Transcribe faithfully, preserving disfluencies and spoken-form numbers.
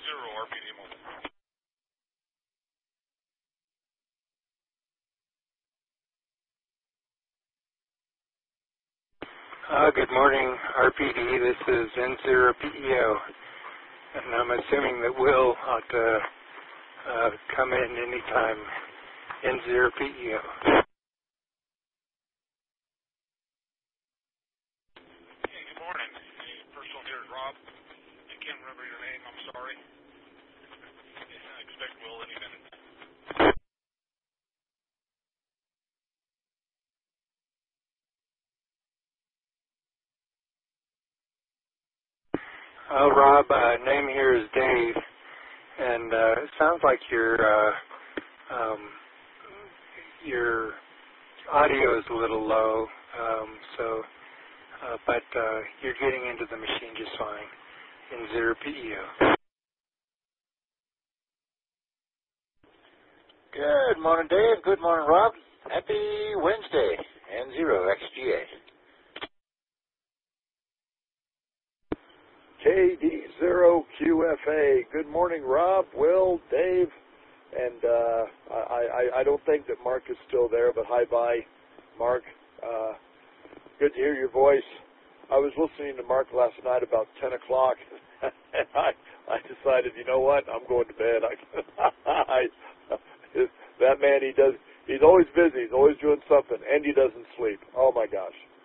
zero R P D mobile. Uh, good morning, R P D. This is N zero P E O, and I'm assuming that Will ought to uh, come in anytime. N zero P E O. Hey, good morning. First one here is Rob. I can't remember your name. I'm sorry. I expect Will any minute. Uh, Rob, uh, name here is Dave, and uh, it sounds like your uh, um, your audio is a little low, um, so uh, but uh, you're getting into the machine just fine. N zero P E O. Good morning, Dave. Good morning, Rob. Happy Wednesday. N zero X G A. K D zero Q F A. Good morning, Rob, Will, Dave, and uh, I, I, I don't think that Mark is still there, but hi, bye, Mark. Uh, good to hear your voice. I was listening to Mark last night about ten o'clock, and I, I decided, you know what, I'm going to bed. I, that man, he does. He's always busy. He's always doing something, and he doesn't sleep. Oh my gosh.